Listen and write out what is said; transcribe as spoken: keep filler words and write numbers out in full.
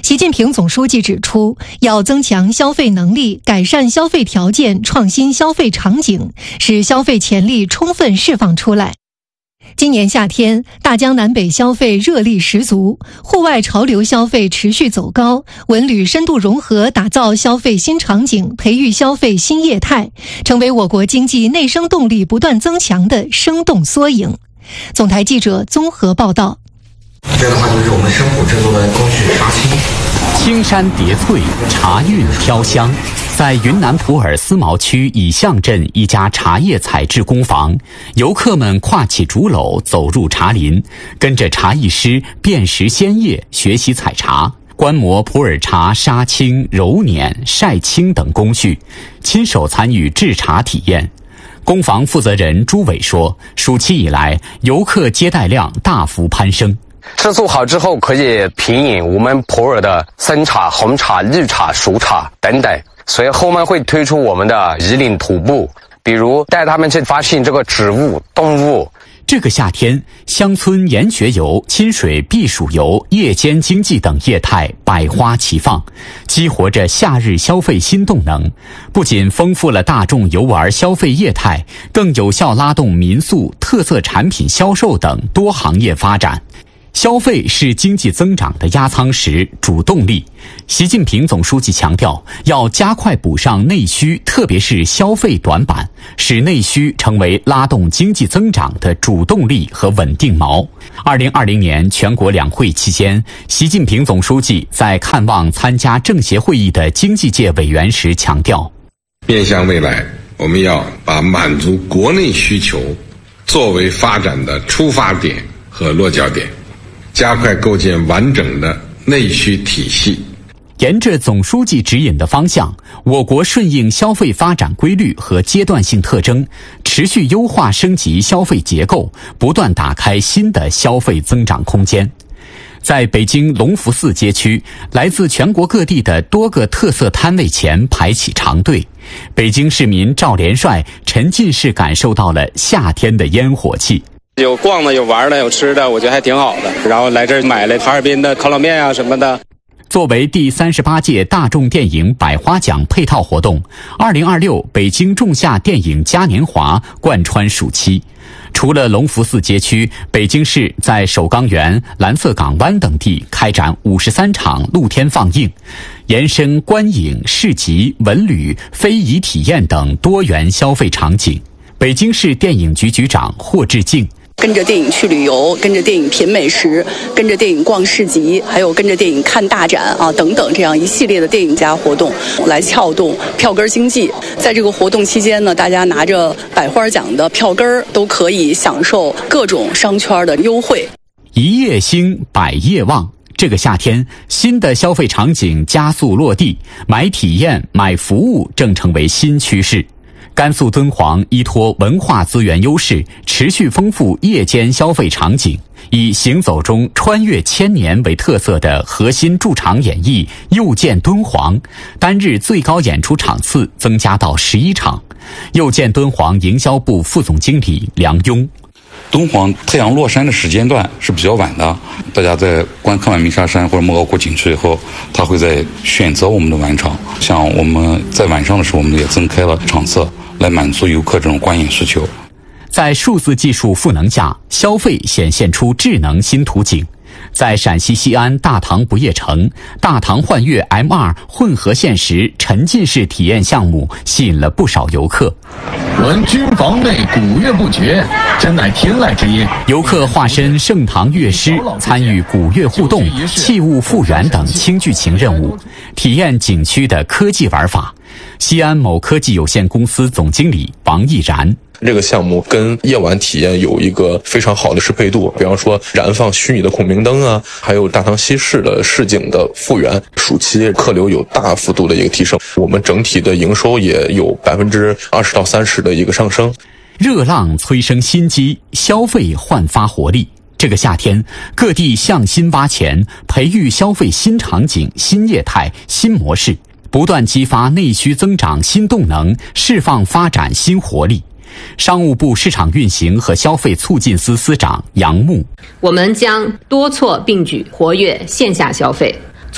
习近平总书记指出，要增强消费能力，改善消费条件，创新消费场景，使消费潜力充分释放出来。今年夏天，大江南北消费热力十足，户外潮流消费持续走高，文旅深度融合，打造消费新场景，培育消费新业态，成为我国经济内生动力不断增强的生动缩影。总台记者综合报道。 这个的话就是我们生普制作的工序茶青， 青山叠翠，茶韵飘香。在云南普洱思茅区乙象镇一家茶叶采制工坊，游客们挎起竹篓走入茶林，跟着茶艺师辨识鲜叶，学习采茶，观摩普洱茶杀青、揉捻、晒青等工序，亲手参与制茶体验。工坊负责人朱伟说，暑期以来，游客接待量大幅攀升。 制作好之后可以品饮我们普洱的生茶、红茶、绿茶、熟茶等等，所以后面会推出我们的引领徒步，比如带他们去发现这个植物、动物。 这个夏天，乡村研学游、亲水避暑游、夜间经济等业态百花齐放，激活着夏日消费新动能，不仅丰富了大众游玩消费业态，更有效拉动民宿、特色产品销售等多行业发展。消费是经济增长的压舱石、主动力。习近平总书记强调，要加快补上内需，特别是消费短板，使内需成为拉动经济增长的主动力和稳定锚。二零二零年全国两会期间，习近平总书记在看望参加政协会议的经济界委员时强调， 面向未来，我们要把满足国内需求作为发展的出发点和落脚点，加快构建完整的内需体系。 沿着总书记指引的方向，我国顺应消费发展规律和阶段性特征，持续优化升级消费结构，不断打开新的消费增长空间。在北京隆福寺街区，来自全国各地的多个特色摊位前排起长队。北京市民赵连帅沉浸式感受到了夏天的烟火气。 有逛的，有玩的，有吃的，我觉得还挺好的。然后来这儿买了哈尔滨的烤冷面啊什么的。 作为第三十八届大众电影百花奖配套活动，二零二六北京仲夏电影嘉年华贯穿暑期。除了隆福寺街区，北京市在首钢园、蓝色港湾等地开展五十三场露天放映，延伸观影、市集、文旅、非遗体验等多元消费场景。北京市电影局局长霍志敬， 跟着电影去旅游，跟着电影品美食，跟着电影逛市集，还有跟着电影看大展啊等等，这样一系列的电影节活动来撬动票根经济。在这个活动期间呢，大家拿着百花奖的票根都可以享受各种商圈的优惠。 一夜兴，百业旺。这个夏天，新的消费场景加速落地，买体验、买服务正成为新趋势。甘肃敦煌依托文化资源优势，持续丰富夜间消费场景，以行走中穿越千年为特色的核心驻场演绎又见敦煌，单日最高演出场次增加到十一场。又见敦煌营销部副总经理梁庸， 敦煌太阳落山的时间段是比较晚的，大家在观看完鸣沙山或者莫高窟景区以后，他会在选择我们的晚场。像我们在晚上的时候，我们也增开了场次，来满足游客这种观影需求。 在数字技术赋能下，消费显现出智能新图景。在陕西西安大唐不夜城，大唐幻乐 M 二 混合现实沉浸式体验项目吸引了不少游客。 闻君房内鼓乐不绝，真乃天籁之音。 游客化身盛唐乐师，参与鼓乐互动、器物复原等轻剧情任务，体验景区的科技玩法。西安某科技有限公司总经理王毅然， 这个项目跟夜晚体验有一个非常好的适配度，比方说燃放虚拟的孔明灯啊，还有大唐西市的市景的复原，暑期客流有大幅度的一个提升，我们整体的营收也有百分之二十到三十的一个上升。 热浪催生新机，消费焕发活力。这个夏天，各地向新挖钱，培育消费新场景、新业态、新模式，不断激发内需增长新动能，释放发展新活力。商务部市场运行和消费促进司司长杨牧， 我们将多措并举，活跃线下消费，